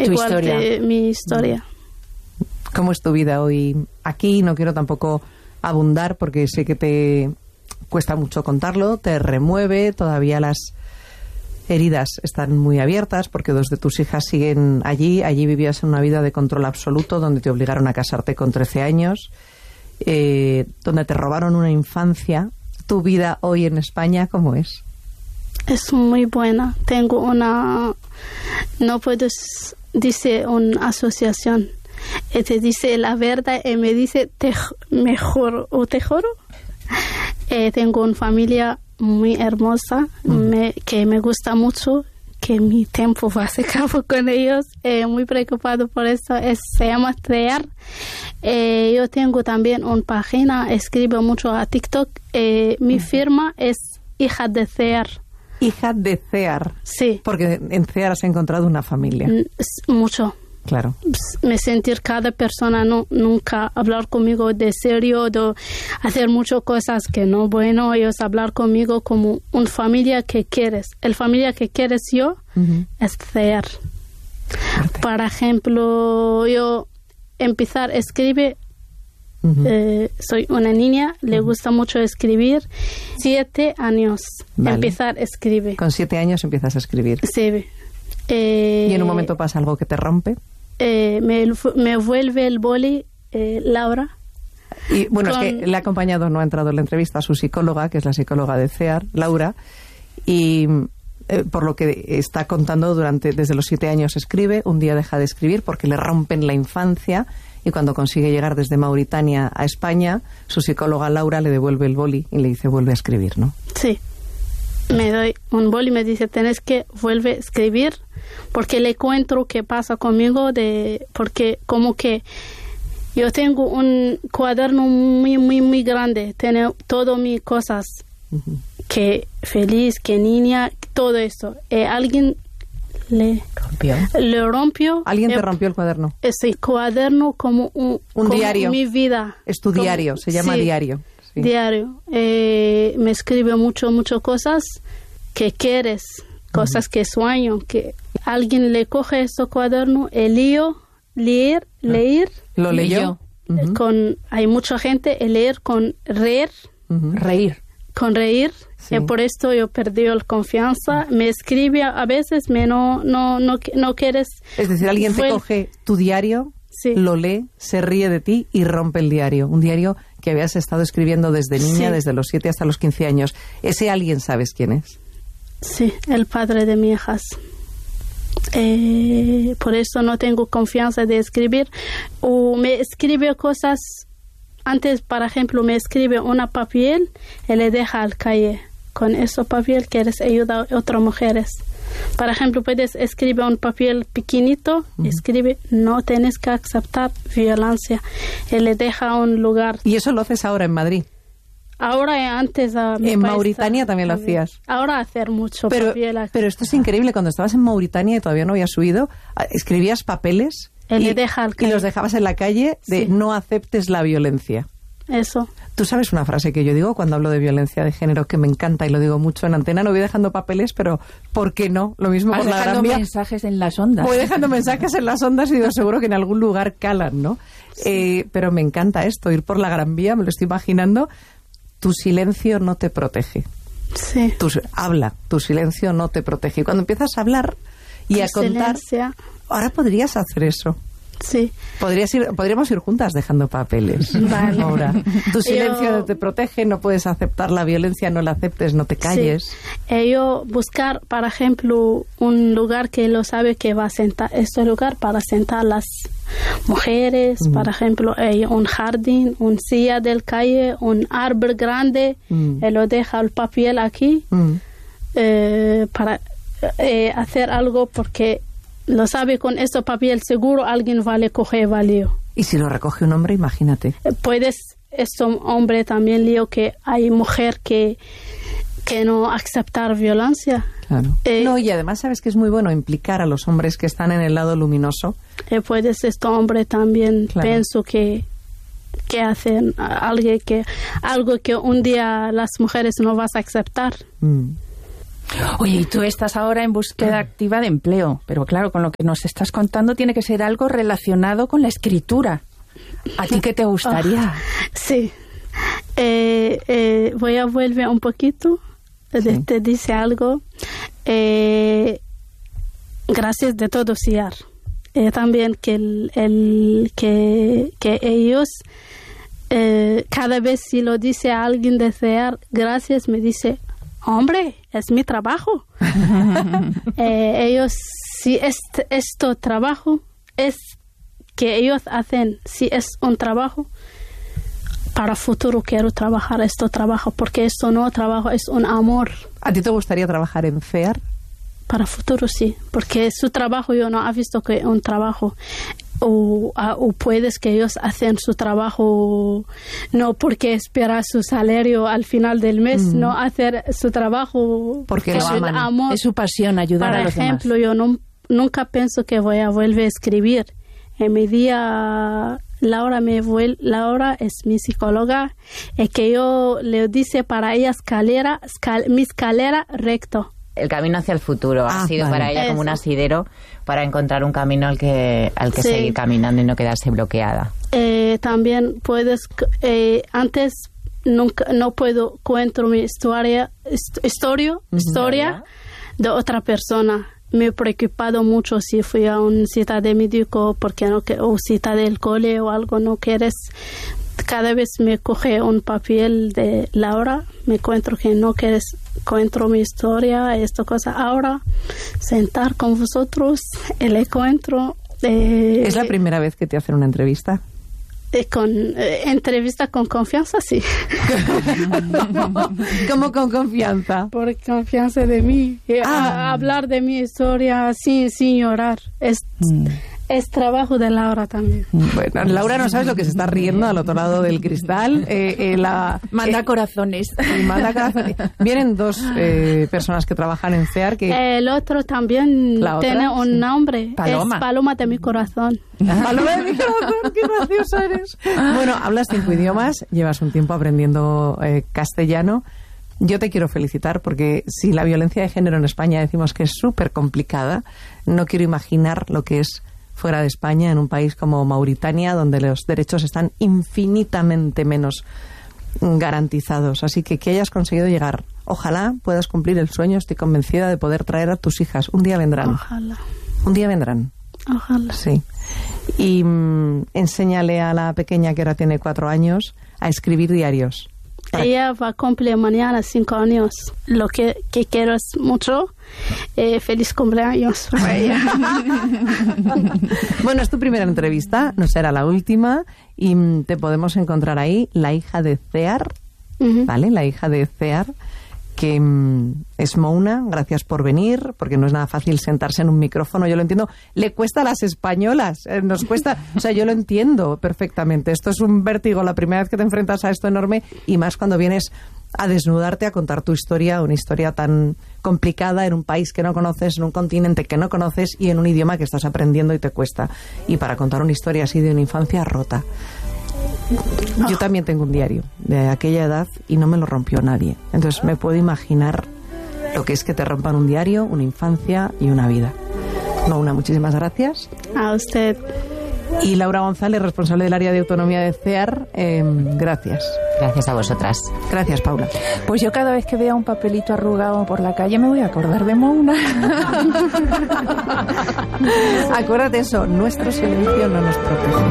igual de mi historia. ¿Cómo es tu vida hoy aquí? No quiero tampoco abundar porque sé que te cuesta mucho contarlo, te remueve, todavía las heridas están muy abiertas porque dos de tus hijas siguen allí. Allí vivías en una vida de control absoluto donde te obligaron a casarte con 13 años, donde te robaron una infancia. ¿Tu vida hoy en España cómo es? Es muy buena. Tengo una, no puedes, dice una asociación. Te dice la verdad y me dice me juro o te juro. Tengo una familia muy hermosa, que me gusta mucho, que mi tiempo va a secar con ellos. Muy preocupado por eso. Se llama Thear. Yo tengo también una página, escribo mucho a TikTok. Mi firma es Hija de Thear. Hija de Thear. Sí. Porque en Thear has encontrado una familia. Mucho. Claro. Me sentir cada persona nunca hablar conmigo de serio, de hacer muchas cosas que no bueno. Ellos hablar conmigo como una familia que quieres. El familia que quieres yo es Thear. Por ejemplo, yo empezar a escribir. Soy una niña, le gusta mucho escribir. 7 años, empezar a escribir. Con 7 años empiezas a escribir. Sí. ¿Y en un momento pasa algo que te rompe? Me vuelve el boli, Laura. Y bueno, es que le ha acompañado, no ha entrado en la entrevista, a su psicóloga, que es la psicóloga de Thear, Laura, y por lo que está contando, desde los 7 años escribe, un día deja de escribir porque le rompen la infancia. Y cuando consigue llegar desde Mauritania a España, su psicóloga Laura le devuelve el boli y le dice, vuelve a escribir, ¿no? Sí. Me doy un boli y me dice, tenés que volver a escribir, porque le cuento qué pasa conmigo, porque como que yo tengo un cuaderno muy, muy, muy grande, tiene todas mis cosas, que feliz, que niña, todo eso. Alguien le rompió. ¿Alguien te rompió el cuaderno? Ese cuaderno como un diario. Mi vida. Es tu diario, se llama diario. Sí. Diario. Me escribe muchas cosas que quieres, cosas que sueño, que alguien le coge ese cuaderno, leer. ¿Lo leyó? Hay mucha gente, leer con reír. Con reír. Sí. Por esto yo perdí la confianza. Me escribe a veces, no quieres. Es decir, alguien te coge tu diario, lo lee, se ríe de ti y rompe el diario. Un diario que habías estado escribiendo desde niña, desde los 7 hasta los 15 años. ¿Ese alguien sabes quién es? Sí, el padre de mis hijas. Por eso no tengo confianza de escribir. O me escribe cosas. Antes, por ejemplo, me escribe una papel y le deja al calle. Con ese papel quieres ayudar a otras mujeres. Por ejemplo, puedes escribir un papel pequeñito, escribe, no tienes que aceptar violencia. Y le deja un lugar. ¿Y eso lo haces ahora en Madrid? Ahora y antes. En Mauritania también lo hacías. Ahora hacer mucho papel. Pero esto es increíble. Cuando estabas en Mauritania y todavía no habías subido, escribías papeles y los dejabas en la calle de no aceptes la violencia. Eso. Tú sabes una frase que yo digo cuando hablo de violencia de género que me encanta y lo digo mucho en antena. No voy dejando papeles, pero ¿por qué no? Lo mismo con la Gran Vía. Dejando mensajes en las ondas. Voy dejando mensajes en las ondas y digo, seguro que en algún lugar calan, ¿no? Sí. Pero me encanta esto, ir por la Gran Vía, me lo estoy imaginando. Tu silencio no te protege. Sí. Habla, tu silencio no te protege. Y cuando empiezas a hablar y a contar... Ahora podrías hacer eso. Sí. Podríamos ir juntas dejando papeles. Vale. Ahora, tu silencio no te protege, no puedes aceptar la violencia, no la aceptes, no te calles. Sí. Yo buscar, por ejemplo, un lugar que lo sabe que va a sentar, este lugar para sentar las mujeres, por ejemplo, un jardín, un silla del calle, un árbol grande, y lo deja el papel aquí para hacer algo porque lo sabe con ese papel seguro alguien va a coger valio. Y si lo recoge un hombre, imagínate. Es un hombre también lío que hay mujer que no aceptar violencia. Claro. No, y además sabes que es muy bueno implicar a los hombres que están en el lado luminoso. Este hombre también pienso que hacen algo que un día las mujeres no vas a aceptar. Oye, y tú estás ahora en búsqueda activa de empleo, pero claro, con lo que nos estás contando tiene que ser algo relacionado con la escritura. ¿A ti qué te gustaría? Sí. Voy a volver un poquito. Sí. Te dice algo. Gracias de todo, Ciar. También que ellos, cada vez si lo dice a alguien de Ciar, gracias, me dice, hombre, es mi trabajo. Ellos, si esto trabajo es que ellos hacen, si es un trabajo, para futuro quiero trabajar este trabajo, porque esto no trabajo, es un amor. ¿A ti te gustaría trabajar en CEAR? Para futuro sí, porque su trabajo yo no he visto que un trabajo o puedes que ellos hacen su trabajo no porque espera su salario al final del mes, no hacer su trabajo porque lo aman. Amor. Es su pasión ayudar a los demás. Por ejemplo, yo nunca pienso que voy a volver a escribir. En mi día Laura es mi psicóloga, y que yo le dice para ella mi escalera recto. El camino hacia el futuro ha sido para ella como un asidero para encontrar un camino al que sí. Seguir caminando y no quedarse bloqueada. También puedes, antes no puedo contar mi historia de otra persona. Me he preocupado mucho si fui a una cita de médico o cita del cole o algo, no quieres. Cada vez me coge un papel de Laura, me encuentro que no quieres, encuentro mi historia, esta cosa. Ahora, sentar con vosotros, el encuentro. ¿Es la primera vez que te hacen una entrevista? Entrevista con confianza, sí. ¿Cómo con confianza? Por confianza de mí. Hablar de mi historia sin llorar. Es trabajo de Laura también. Bueno, Laura no sabes lo que se está riendo al otro lado del cristal. Manda corazones. Manda corazones. Vienen dos personas que trabajan en CEAR. El otro también tiene un nombre. Paloma. Es Paloma de mi corazón. Paloma de mi corazón, qué graciosa eres. Bueno, hablas 5 idiomas, llevas un tiempo aprendiendo castellano. Yo te quiero felicitar porque si la violencia de género en España decimos que es súper complicada, no quiero imaginar lo que es fuera de España, en un país como Mauritania, donde los derechos están infinitamente menos garantizados. Así que hayas conseguido llegar. Ojalá puedas cumplir el sueño, estoy convencida de poder traer a tus hijas. Un día vendrán. Ojalá. Un día vendrán. Ojalá. Sí. Y enséñale a la pequeña, que ahora tiene 4 años, a escribir diarios. Ella va a cumplir mañana 5 años. Lo que quiero es mucho. Feliz cumpleaños para ella. Bueno, es tu primera entrevista, no será la última. Y te podemos encontrar ahí, la hija de CEAR, ¿vale? La hija de CEAR, que es Mouna. Gracias por venir, porque no es nada fácil sentarse en un micrófono. Yo lo entiendo. Le cuesta a las españolas. Nos cuesta. O sea, yo lo entiendo perfectamente. Esto es un vértigo la primera vez que te enfrentas a esto enorme, y más cuando vienes a desnudarte, a contar tu historia, una historia tan complicada en un país que no conoces, en un continente que no conoces y en un idioma que estás aprendiendo y te cuesta. Y para contar una historia así de una infancia rota. Yo también tengo un diario de aquella edad y no me lo rompió nadie. Entonces me puedo imaginar lo que es que te rompan un diario, una infancia y una vida. Mouna, muchísimas gracias. A usted. Y Laura González, responsable del área de autonomía de CEAR, gracias. Gracias a vosotras. Gracias, Paula. Pues yo cada vez que vea un papelito arrugado por la calle me voy a acordar de Mouna. Acuérdate eso, nuestro silencio no nos protege.